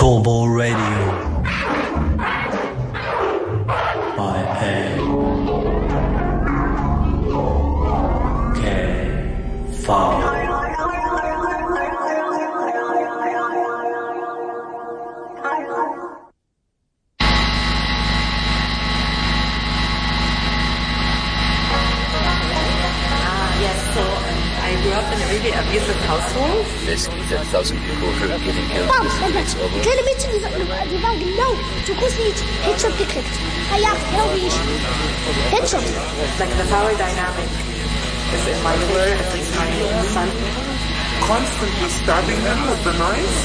Turbo Radio by AKV. Really abusive household. Basically, 30,000 people who are getting killed. It's over. Kleine Mädchen, die waren genau so groß wie ich. Headshot gekriegt. Ja, genau wie ich. Headshot. Like the power dynamic is in my world, it's my son. Constantly stabbing them with the knives.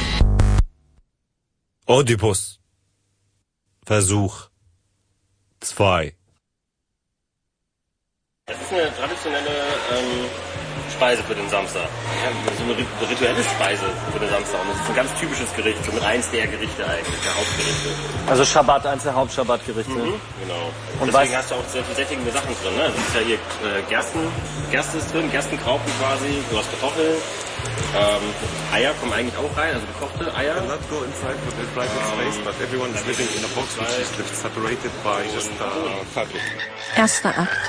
Oedipus. Versuch 2. Das ist eine traditionelle Speise für den Samstag. Ja, so eine rituelle Speise für den Samstag. Und das ist ein ganz typisches Gericht, so mit eins der Gerichte eigentlich, der Hauptgerichte. Also Schabbat, eins der Hauptschabbatgerichte. Genau. Und deswegen hast du auch sehr viel sättigende Sachen drin. Ne? Das ist ja hier Gerste ist drin, Gerstenkraupen quasi, du hast Kartoffeln. Eier kommen eigentlich auch rein, also gekochte Eier. I cannot go inside for the private space, but everyone is living in a box which is separated by just fabric. Erster Akt.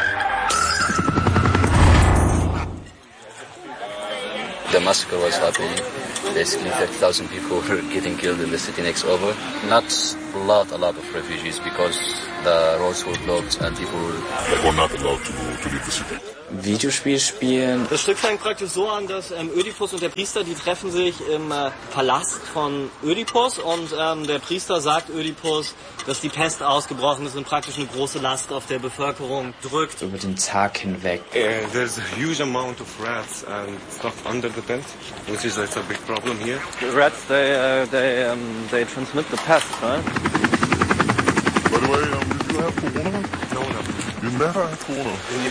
The massacre was happening. Basically, 30,000 people were getting killed in the city next over. Not a lot of refugees because the roads were blocked and people were not allowed to leave the city. Videospiel spielen. Das Stück fängt praktisch so an, dass Ödipus und der Priester, die treffen sich im Palast von Ödipus und der Priester sagt Ödipus, dass die Pest ausgebrochen ist und praktisch eine große Last auf der Bevölkerung drückt. Über den Tag hinweg. There's a huge amount of rats and stuff under the tent, which is a big problem here. The rats, they transmit the pest, right? By the way, did you have corona? No. You never had corona?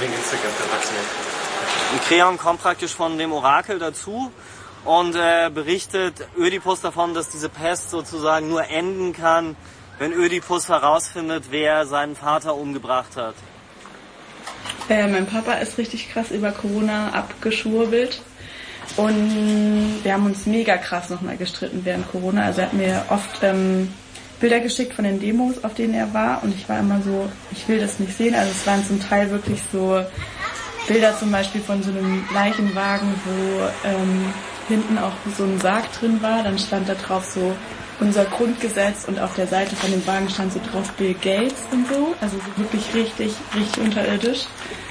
Kreon kommt praktisch von dem Orakel dazu und berichtet Ödipus davon, dass diese Pest sozusagen nur enden kann, wenn Ödipus herausfindet, wer seinen Vater umgebracht hat. Mein Papa ist richtig krass über Corona abgeschwurbelt und wir haben uns mega krass nochmal gestritten während Corona. Also er hat mir oft Bilder geschickt von den Demos, auf denen er war und ich war immer so, ich will das nicht sehen. Also es waren zum Teil wirklich so Bilder zum Beispiel von so einem Leichenwagen, wo hinten auch so ein Sarg drin war. Dann stand da drauf so unser Grundgesetz und auf der Seite von dem Wagen stand so drauf Bill Gates und so. Also so wirklich richtig unterirdisch.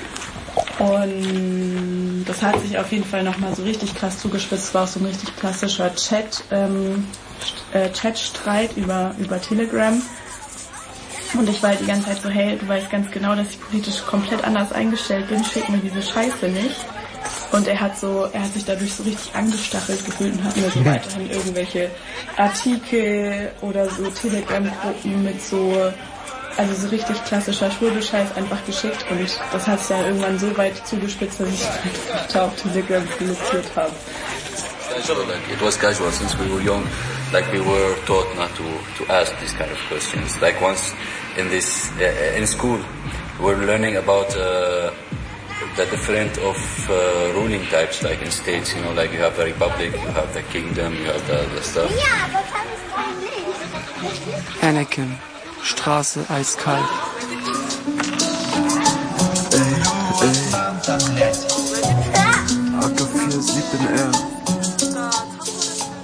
Und das hat sich auf jeden Fall nochmal so richtig krass zugespitzt. Es war auch so ein richtig klassischer Chatstreit über Telegram. Und ich war halt die ganze Zeit so, hey, du weißt ganz genau, dass ich politisch komplett anders eingestellt bin, schick mir diese Scheiße nicht. Und er hat sich dadurch so richtig angestachelt gefühlt und hat mir so weiterhin irgendwelche Artikel oder so Telegram-Gruppen mit so richtig klassischer Schwurbelscheiß einfach geschickt und das hat sich dann irgendwann so weit zugespitzt, dass ich Twitter auf Telegram blockiert habe. It was casual since we were young. Like we were taught not to ask these kind of questions. Like once in school, we were learning about the different of ruling types, like in states. You know, like you have the republic, you have the kingdom, you have the stuff. Anakin, Straße eiskalt. AK-47R.